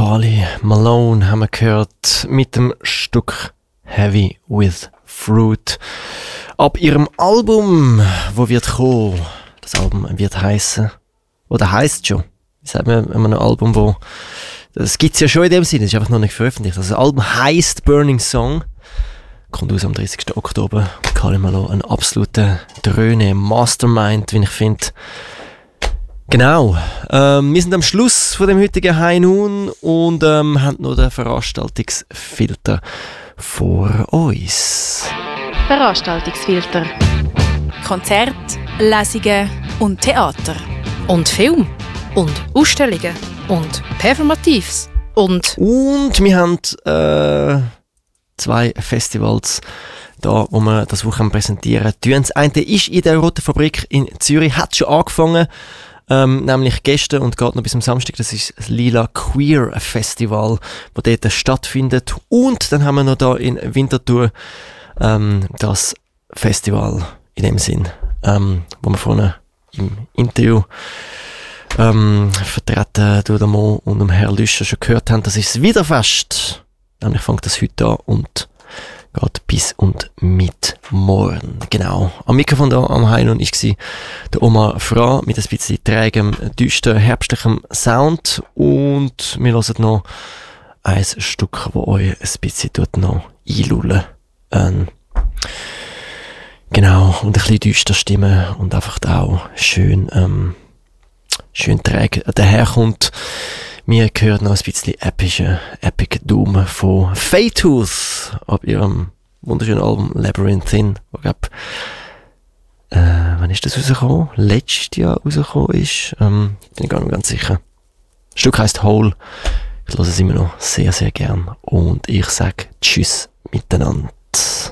Carly Malone haben wir gehört mit dem Stück Heavy with Fruit. Ab ihrem Album, wo wird kommen, das Album wird heissen, oder heisst schon, wie sagt man, wenn man ein Album, wo, das gibt's ja schon in dem Sinne, das ist einfach noch nicht veröffentlicht. Also das Album heisst Burning Song, kommt aus am 30. Oktober. Carly Malone, ein absoluter Dröhne, Mastermind, wie ich finde. Genau, wir sind am Schluss von dem heutigen High Noon und haben noch den Veranstaltungsfilter vor uns. Veranstaltungsfilter. Konzert, Lesungen und Theater. Und Film. Und Ausstellungen. Und Performatives. Und wir haben 2 Festivals da, wo wir das Wochenende präsentieren. Das eine ist in der Roten Fabrik in Zürich, hat schon angefangen. Nämlich gestern und geht noch bis am Samstag, das ist das Lila Queer Festival, das dort stattfindet. Und dann haben wir noch da in Winterthur das Festival in dem Sinn, wo wir vorne im Interview vertreten durch den Mo und dem Herr Lüscher schon gehört haben. Das ist das Wiederfest. Nämlich fängt das heute an und geht bis und mit morgen. Genau. Am Mikrofon da am Heilung war der Omar Fra mit ein bisschen trägem, düster, herbstlichem Sound. Und wir hören noch ein Stück, das euch ein bisschen noch einlullen. Genau. Und ein bisschen düster Stimmen und einfach auch schön träge daherkommt. Mir gehört noch ein bisschen Epic Doom von Faitooth ab ihrem wunderschönen Album Labyrinthine, wo wann ist das rausgekommen? Letztes Jahr rausgekommen ist. Bin ich gar nicht ganz sicher. Das Stück heisst Hole. Ich höre es immer noch sehr, sehr gern. Und ich sage Tschüss miteinander.